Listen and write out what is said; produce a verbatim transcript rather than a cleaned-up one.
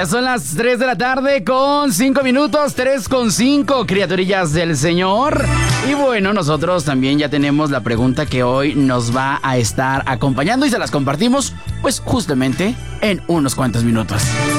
Ya son las tres de la tarde con cinco minutos, tres con cinco, criaturillas del Señor. Y bueno, nosotros también ya tenemos la pregunta que hoy nos va a estar acompañando y se las compartimos pues justamente en unos cuantos minutos.